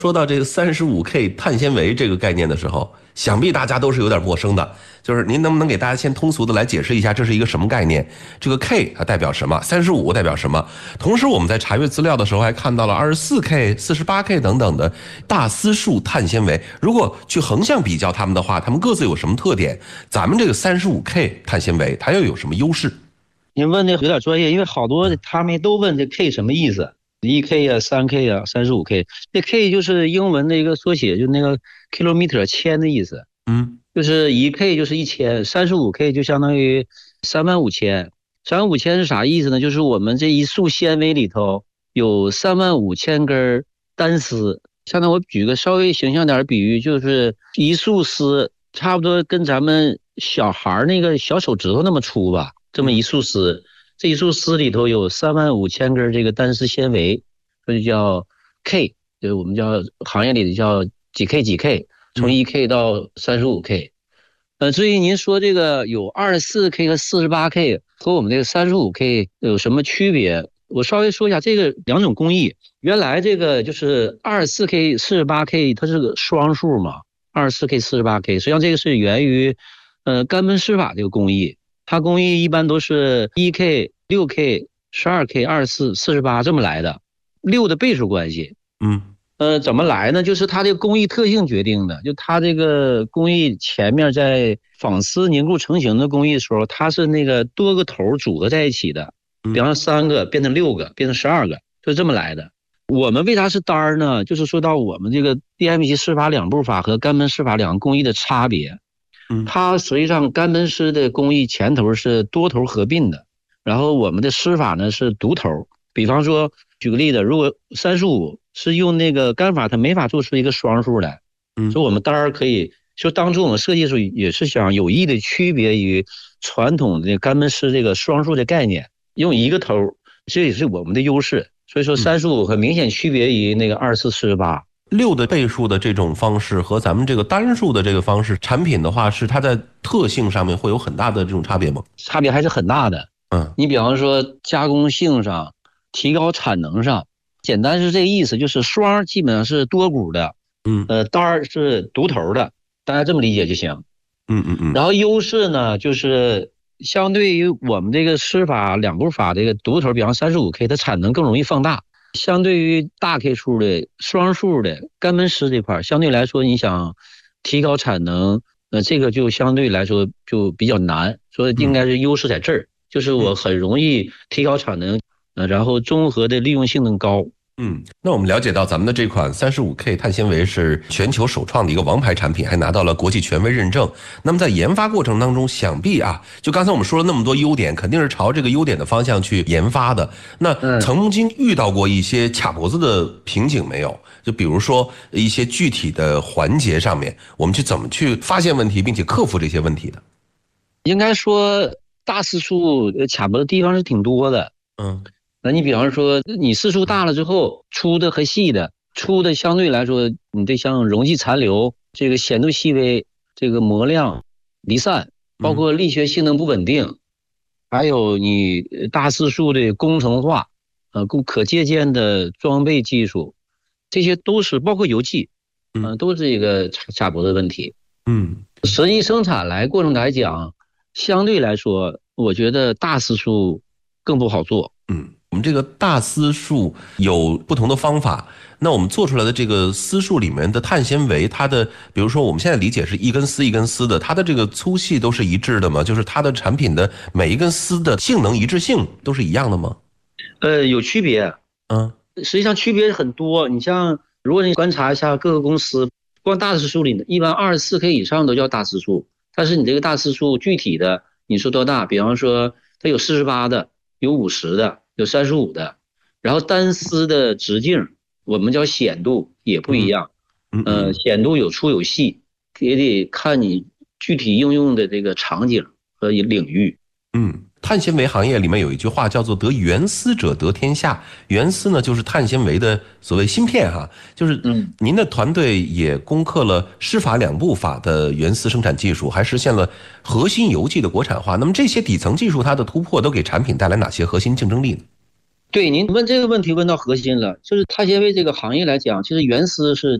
说到这个35K 碳纤维这个概念的时候，想必大家都是有点陌生的。就是您能不能给大家先通俗的来解释一下，这是一个什么概念？这个 K 它代表什么？35代表什么？同时我们在查阅资料的时候还看到了24K、48K 等等的大丝数碳纤维。如果去横向比较它们的话，它们各自有什么特点？咱们这个35K 碳纤维它又有什么优势？ 您问的有点专业，因为好多他们都问这 K 什么意思，1K 啊、3K 啊、35K，这 K 就是英文的一个缩写，就那个 kilometer 千的意思，就是1K 就是1000，35K 就相当于35000。35000是啥意思呢？就是我们这一束纤维里头有35000根单丝，相当于我举个稍微形象点的比喻，就是一束丝差不多跟咱们小孩那个小手指头那么粗吧。这么一束丝，这一束丝里头有35000根这个单丝纤维，所以叫 K， 就是我们叫行业里的叫几 K 几 K， 从1K 到35K。至于您说这个有24K 和48K 和我们这个35K 有什么区别？我稍微说一下这个两种工艺。原来这个就是24K、48K，它是个双数嘛，24K、48K，实际上这个是源于干焖湿法这个工艺。它工艺一般都是1K、6K、12K、24、48这么来的，6的倍数关系。怎么来呢？就是它这个工艺特性决定的，就它这个工艺前面在纺丝凝固成型的工艺的时候，它是那个多个头组合在一起的，比方说3个变成6个，变成12个，就这么来的。我们为啥是单呢？就是说到我们这个 DMP 湿法两步法和干焖湿法两个工艺的差别。它实际上干焖湿的工艺前头是多头合并的，然后我们的湿法呢是独头。比方说举个例子，如果35是用那个干法，它没法做出一个双数来，所以我们当然可以说，当初我们设计的时候也是想有意的区别于传统的干焖湿这个双数的概念，用一个头，这也是我们的优势。所以说35很明显区别于那个24、48。 6的倍数的这种方式和咱们这个单数的这个方式，产品的话是它在特性上面会有很大的这种差别吗？ 差别还是很大的。你比方说加工性上、提高产能上，简单是这个意思，就是双基本上是多股的，单是独头的，大家这么理解就行。然后优势呢，就是相对于我们这个湿法两步法这个独头，比方 35K， 它产能更容易放大。相对于大 K 数的双数的干焖湿这块，相对来说你想提高产能，这个就相对来说就比较难，所以应该是优势在这儿，就是我很容易提高产能，然后综合的利用性能高。 那我们了解到咱们的这款35K 碳纤维是全球首创的一个王牌产品，还拿到了国际权威认证。那么在研发过程当中，想必就刚才我们说了那么多优点，肯定是朝这个优点的方向去研发的。那曾经遇到过一些卡脖子的瓶颈没有？就比如说一些具体的环节上面，我们怎么去发现问题，并且克服这些问题的？ 应该说大丝数卡脖的地方是挺多的。那你比方说你丝数大了之后，粗的和细的，粗的相对来说你得像溶剂残留，这个显度细微，这个模量离散，包括力学性能不稳定，还有你大丝数的工程化，可借鉴的装备技术，这些都是包括油气，都是一个卡脖的问题。实际生产过程来讲，相对来说我觉得大丝数更不好做。 我们这个大丝数有不同的方法，那我们做出来的这个丝数里面的碳纤维，它的比如说我们现在理解是一根丝一根丝的，它的这个粗细都是一致的吗？就是它的产品的每一根丝的性能一致性都是一样的吗？ 有区别。实际上区别很多。你像如果你观察一下各个公司，光大丝数里呢，一般24K 以上都叫大丝数，但是你这个大丝数具体的你说多大？比方说它有48的，有50的，有35的，然后单丝的直径我们叫显度也不一样。显度有粗有细，也得看你具体应用的这个场景和领域。 碳纤维行业里面有一句话叫做得原丝者得天下。原丝呢就是碳纤维的所谓芯片就是您的团队也攻克了湿法两步法的原丝生产技术，还实现了核心油剂的国产化。那么这些底层技术它的突破都给产品带来哪些核心竞争力呢？ 对，您问这个问题问到核心了，就是碳纤维这个行业来讲，其实原丝是